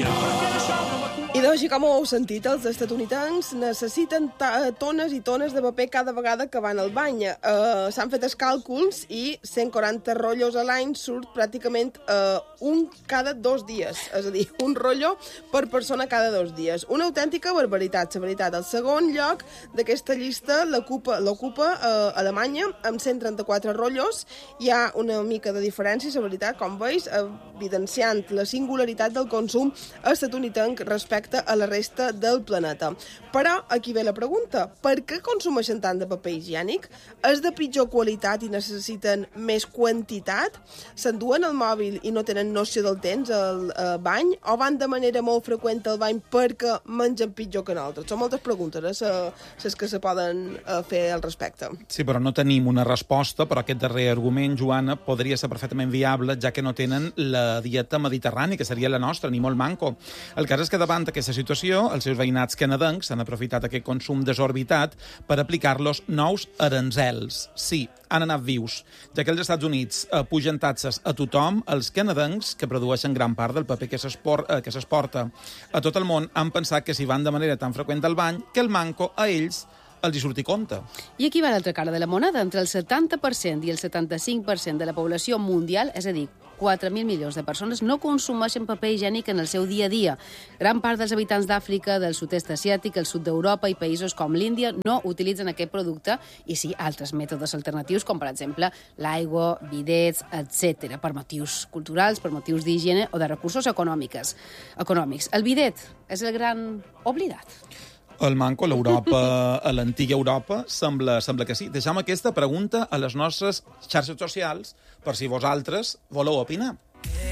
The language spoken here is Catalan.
I doncs, com ho heu sentit, els estatunidencs necessiten tones i tones de paper cada vegada que van al bany. S'han fet els càlculs i 140 rotllos a l'any surt pràcticament un cada 2 dies. És a dir, un rotllo per persona cada 2 dies. Una autèntica barbaritat, la veritat. El segon lloc d'aquesta llista l'ocupa Alemanya, amb 134 rotllos. Hi ha una mica de diferència, la veritat, com veus, evidenciant la singularitat del consum estatunidenc respecte a la resta del planeta. Però aquí ve la pregunta: per què consumeixen tant de paper higiènic? És de pitjor qualitat i necessiten més quantitat? S'enduen el mòbil i no tenen noció del temps al bany? O van de manera molt freqüent al bany perquè mengen pitjor que nosaltres? Són moltes preguntes, les que se poden fer al respecte. Sí, però no tenim una resposta, però aquest darrer argument, Joana, podria ser perfectament viable, ja que no tenen la dieta mediterrània, que seria la nostra, ni molt manco. El cas és que davant d'aquesta situació, els seus veïnats canadencs han aprofitat aquest consum desorbitat per aplicar-los nous aranzels. Sí, han anat vius, ja que els Estats Units pugen taxes a tothom. Els canadencs, que produeixen gran part del paper que s'exporta a tot el món, han pensat que s'hi van de manera tan freqüent al bany que el manco a ells els hi surti compte. I aquí va l'altra cara de la moneda. Entre el 70% i el 75% de la població mundial, és a dir, 4.000 milions de persones, no consumeixen paper higiènic en el seu dia a dia. Gran part dels habitants d'Àfrica, del sud-est asiàtic, el sud d'Europa i països com l'Índia no utilitzen aquest producte i sí altres mètodes alternatius, com per exemple l'aigua, bidets, etc., per motius culturals, per motius d'higiene o de recursos econòmics. El bidet és el gran oblidat. El manco, l'Europa, a l'antiga Europa, sembla que sí. Deixem aquesta pregunta a les nostres xarxes socials per si vosaltres voleu opinar.